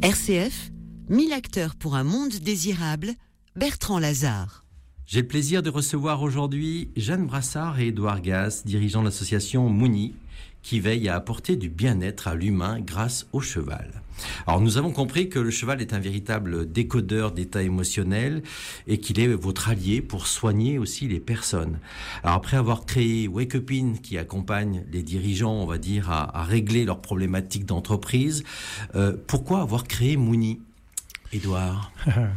RCF, 1000 acteurs pour un monde désirable, Bertrand Lazare. J'ai le plaisir de recevoir aujourd'hui Jeanne Brassard et Édouard Gaz, dirigeants de l'association Mouni, qui veille à apporter du bien-être à l'humain grâce au cheval. Alors nous avons compris que le cheval est un véritable décodeur d'état émotionnel et qu'il est votre allié pour soigner aussi les personnes. Alors après avoir créé Wake Up In, qui accompagne les dirigeants, on va dire, à régler leurs problématiques d'entreprise, pourquoi avoir créé Mouni, Édouard?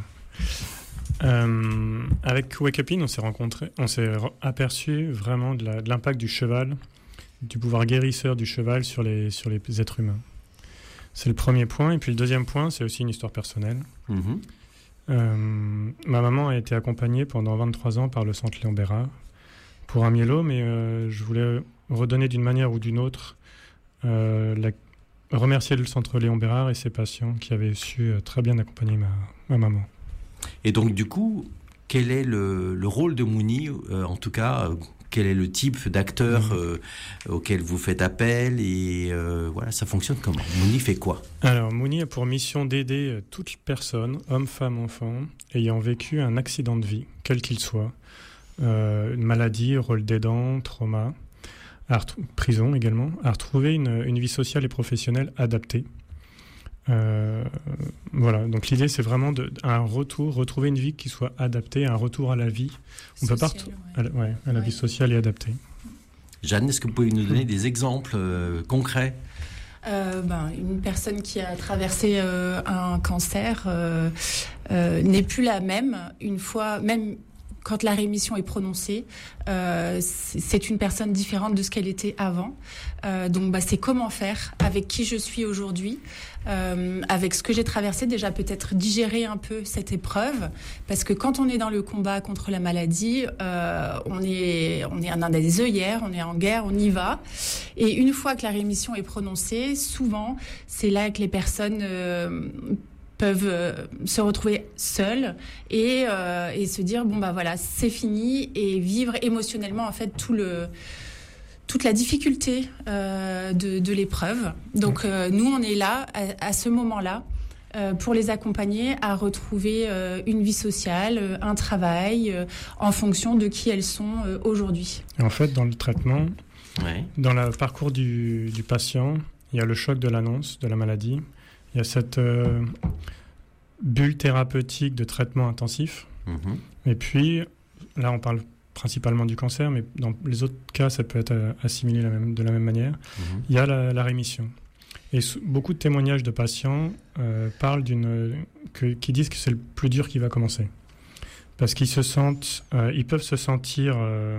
Avec Wake Up In, on s'est aperçu vraiment de l'impact du cheval, du pouvoir guérisseur du cheval sur les êtres humains. C'est le premier point. Et puis le deuxième point, c'est aussi une histoire personnelle. Ma maman a été accompagnée pendant 23 ans par le Centre Léon Bérard pour un myélome, et je voulais redonner d'une manière ou d'une autre, remercier le Centre Léon Bérard et ses patients qui avaient su très bien accompagner ma maman. Et donc du coup, quel est le rôle de Mouni, en tout cas quel est le type d'acteur auquel vous faites appel, et voilà, ça fonctionne comment? Mouni fait quoi? Alors, Mouni a pour mission d'aider toute personne, homme, femme, enfant, ayant vécu un accident de vie, quel qu'il soit, une maladie, rôle d'aidant, trauma, prison également, à retrouver une vie sociale et professionnelle adaptée. Voilà, donc l'idée c'est vraiment retrouver une vie qui soit adaptée, un retour à la vie. On peut partout, à la vie sociale et adaptée. Jeanne, est-ce que vous pouvez nous donner des exemples concrets? Une personne qui a traversé un cancer n'est plus la même une fois, même quand la rémission est prononcée, c'est une personne différente de ce qu'elle était avant. Donc c'est comment faire, avec qui je suis aujourd'hui, avec ce que j'ai traversé, déjà peut-être digérer un peu cette épreuve, parce que quand on est dans le combat contre la maladie, on est un des œillères, on est en guerre, on y va. Et une fois que la rémission est prononcée, souvent, c'est là que les personnes peuvent se retrouver seuls et se dire voilà, c'est fini, et vivre émotionnellement en fait toute la difficulté de l'épreuve. Donc nous on est là à ce moment-là pour les accompagner à retrouver une vie sociale, un travail en fonction de qui elles sont aujourd'hui. Et en fait, dans le traitement, dans le parcours du patient, il y a le choc de l'annonce de la maladie. Il y a cette bulle thérapeutique de traitement intensif. Et puis, là, on parle principalement du cancer, mais dans les autres cas, ça peut être assimilé de la même manière. Il y a la rémission. Et beaucoup de témoignages de patients parlent qui disent que c'est le plus dur qui va commencer. Parce qu'ils ils peuvent se sentir...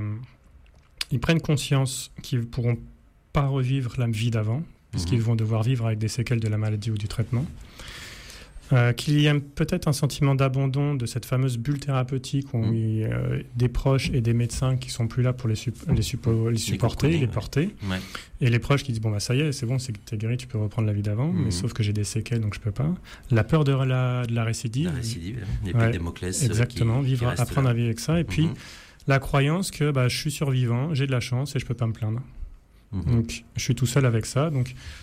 ils prennent conscience qu'ils ne pourront pas revivre la vie d'avant, puisqu'ils vont devoir vivre avec des séquelles de la maladie ou du traitement. Qu'il y a peut-être un sentiment d'abandon de cette fameuse bulle thérapeutique où il y a des proches et des médecins qui ne sont plus là pour les supporter, les porter. Ouais. Et les proches qui disent ça y est, c'est bon, t'es guéri, tu peux reprendre la vie d'avant, mais sauf que j'ai des séquelles, donc je ne peux pas. La peur de la récidive. La récidive, l'épée de Damoclès. Exactement, apprendre à vivre avec ça. Et puis, la croyance que je suis survivant, j'ai de la chance et je ne peux pas me plaindre. Donc, je suis tout seul avec ça. Donc,